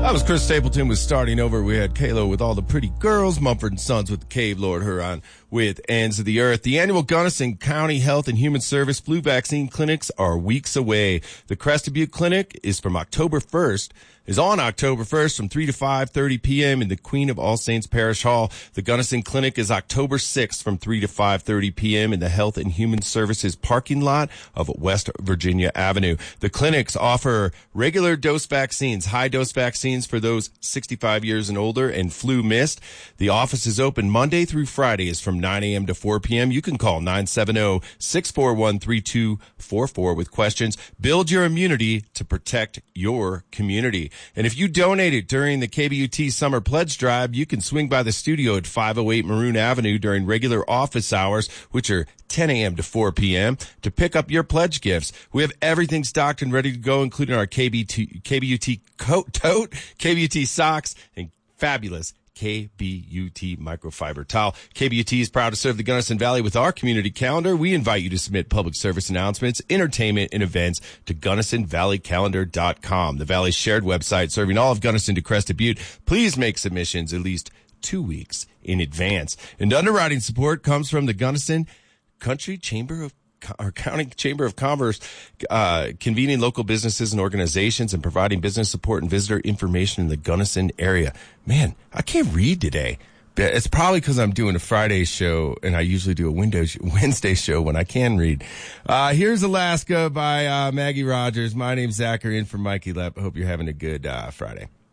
That was Chris Stapleton was starting over. We had Kalo with All the Pretty Girls, Mumford & Sons with the Cave Lord, Huron with Ends of the Earth. The annual Gunnison County Health and Human Service flu vaccine clinics are weeks away. The Crested Butte Clinic is on October 1st from 3 to 5:30 p.m. in the Queen of All Saints Parish Hall. The Gunnison Clinic is October 6th from 3 to 5:30 p.m. in the Health and Human Services parking lot of West Virginia Avenue. The clinics offer regular dose vaccines, high-dose vaccines for those 65 years and older, and flu mist. The office is open Monday through Fridays from 9 a.m. to 4 p.m. You can call 970-641-3244 with questions. Build your immunity to protect your community. And if you donated during the KBUT Summer Pledge Drive, you can swing by the studio at 508 Maroon Avenue during regular office hours, which are 10 a.m. to 4 p.m. to pick up your pledge gifts. We have everything stocked and ready to go, including our KBUT coat tote, KBUT socks, and fabulous KBUT microfiber towel. KBUT is proud to serve the Gunnison Valley with our community calendar. We invite you to submit public service announcements, entertainment, and events to GunnisonValleyCalendar.com, the Valley's shared website serving all of Gunnison to Crested Butte. Please make submissions at least 2 weeks in advance. And underwriting support comes from the Gunnison County Chamber of Commerce, convening local businesses and organizations and providing business support and visitor information in the Gunnison area. Man, I can't read today. It's probably because I'm doing a Friday show and I usually do a Wednesday show when I can read. Here's Alaska by Maggie Rogers. My name's Zachary in for Mikey Lepp. I hope you're having a good Friday.